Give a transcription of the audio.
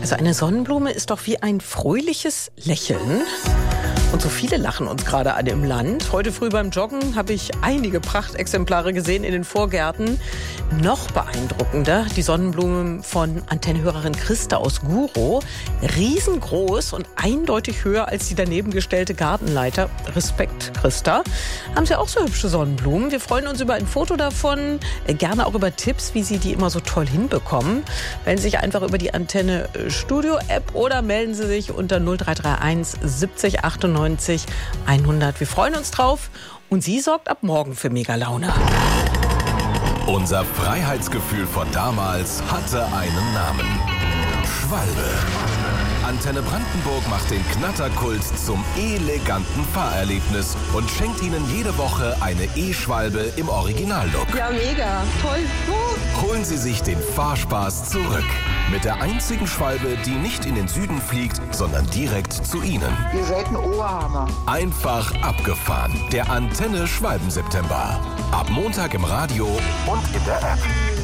Also eine Sonnenblume ist doch wie ein fröhliches Lächeln. Und so viele lachen uns gerade an im Land. Heute früh beim Joggen habe ich einige Prachtexemplare gesehen in den Vorgärten. Noch beeindruckender die Sonnenblumen von Antennehörerin Christa aus Gurow. Riesengroß und eindeutig höher als die daneben gestellte Gartenleiter. Respekt, Christa. Haben Sie auch so hübsche Sonnenblumen? Wir freuen uns über ein Foto davon. Gerne auch über Tipps, wie Sie die immer so toll hinbekommen. Melden Sie sich einfach über die Antenne Studio App oder melden Sie sich unter 0331 70 98 100. Wir freuen uns drauf und sie sorgt ab morgen für Mega-Laune. Unser Freiheitsgefühl von damals hatte einen Namen. Schwalbe. Antenne Brandenburg macht den Knatterkult zum eleganten Fahrerlebnis und schenkt Ihnen jede Woche eine E-Schwalbe im Originallook. Ja, mega. Toll. Holen Sie sich den Fahrspaß zurück. Mit der einzigen Schwalbe, die nicht in den Süden fliegt, sondern direkt zu Ihnen. Ihr seid ein Oberhammer. Einfach abgefahren. Der Antenne Schwalben-September. Ab Montag im Radio und in der App.